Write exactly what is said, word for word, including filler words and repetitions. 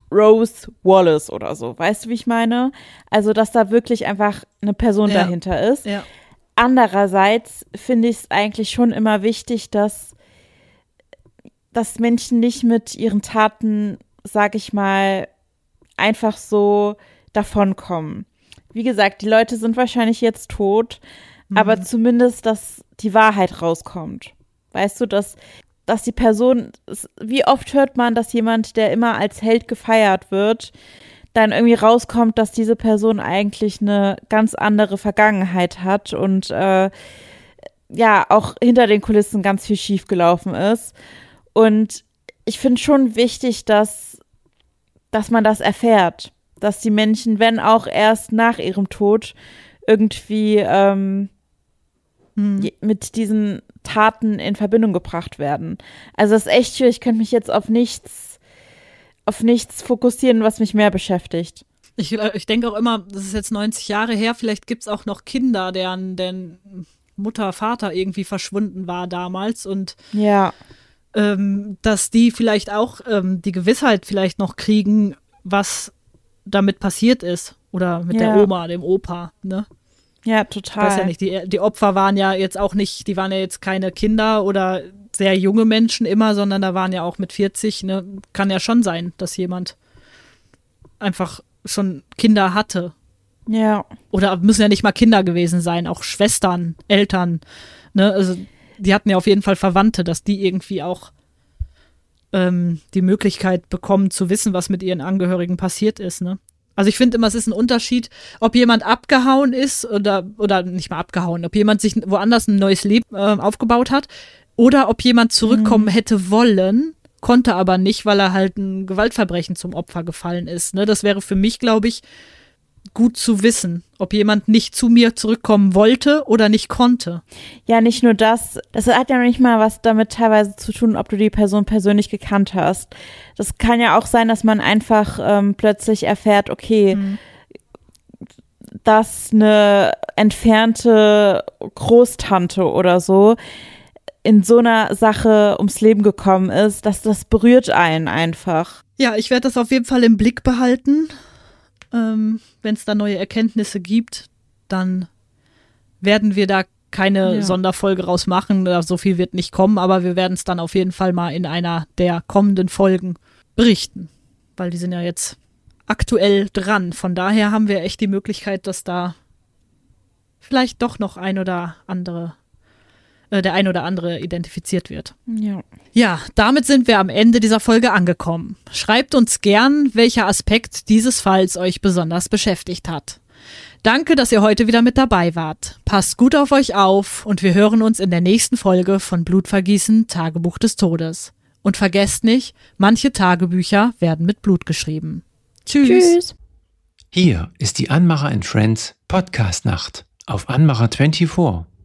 Rose Wallace oder so. Weißt du, wie ich meine? Also, dass da wirklich einfach eine Person Ja. dahinter ist. Ja. Andererseits finde ich es eigentlich schon immer wichtig, dass, dass Menschen nicht mit ihren Taten, sag ich mal, einfach so davonkommen. Wie gesagt, die Leute sind wahrscheinlich jetzt tot, mhm. aber zumindest, dass die Wahrheit rauskommt. Weißt du, dass, dass die Person, wie oft hört man, dass jemand, der immer als Held gefeiert wird, dann irgendwie rauskommt, dass diese Person eigentlich eine ganz andere Vergangenheit hat und äh, ja, auch hinter den Kulissen ganz viel schiefgelaufen ist. Und ich finde schon wichtig, dass, dass man das erfährt, dass die Menschen, wenn auch erst nach ihrem Tod, irgendwie ähm, hm. mit diesen Taten in Verbindung gebracht werden. Also das ist echt schwierig, ich könnte mich jetzt auf nichts, auf nichts fokussieren, was mich mehr beschäftigt. Ich, ich denke auch immer, das ist jetzt neunzig Jahre her, vielleicht gibt es auch noch Kinder, deren, deren Mutter, Vater irgendwie verschwunden war damals und ja. ähm, dass die vielleicht auch ähm, die Gewissheit vielleicht noch kriegen, was damit passiert ist oder mit ja. der Oma, dem Opa, ne? Ja, total. Ich weiß ja nicht, die, die Opfer waren ja jetzt auch nicht, die waren ja jetzt keine Kinder oder sehr junge Menschen immer, sondern da waren ja auch mit vierzig, ne, kann ja schon sein, dass jemand einfach schon Kinder hatte. Ja. Oder müssen ja nicht mal Kinder gewesen sein, auch Schwestern, Eltern, ne, also die hatten ja auf jeden Fall Verwandte, dass die irgendwie auch ähm, die Möglichkeit bekommen zu wissen, was mit ihren Angehörigen passiert ist, ne. Also ich finde immer, es ist ein Unterschied, ob jemand abgehauen ist oder, oder nicht mal abgehauen, ob jemand sich woanders ein neues Leben äh, aufgebaut hat oder ob jemand zurückkommen mhm. hätte wollen, konnte aber nicht, weil er halt ein Gewaltverbrechen zum Opfer gefallen ist. Ne? Das wäre für mich, glaube ich, gut zu wissen, ob jemand nicht zu mir zurückkommen wollte oder nicht konnte. Ja, nicht nur das. Das hat ja noch nicht mal was damit teilweise zu tun, ob du die Person persönlich gekannt hast. Das kann ja auch sein, dass man einfach ähm, plötzlich erfährt, okay, mhm. dass eine entfernte Großtante oder so in so einer Sache ums Leben gekommen ist, dass das berührt einen einfach. Ja, ich werde das auf jeden Fall im Blick behalten. Ähm, wenn es da neue Erkenntnisse gibt, dann werden wir da keine ja. Sonderfolge raus machen. So viel wird nicht kommen, aber wir werden es dann auf jeden Fall mal in einer der kommenden Folgen berichten, weil die sind ja jetzt aktuell dran. Von daher haben wir echt die Möglichkeit, dass da vielleicht doch noch ein oder andere äh, der ein oder andere identifiziert wird. Ja. Ja, damit sind wir am Ende dieser Folge angekommen. Schreibt uns gern, welcher Aspekt dieses Falls euch besonders beschäftigt hat. Danke, dass ihr heute wieder mit dabei wart. Passt gut auf euch auf und wir hören uns in der nächsten Folge von Blutvergießen, Tagebuch des Todes. Und vergesst nicht, manche Tagebücher werden mit Blut geschrieben. Tschüss. Tschüss. Hier ist die Anmacher and Friends Podcast Nacht auf Anmacher vierundzwanzig.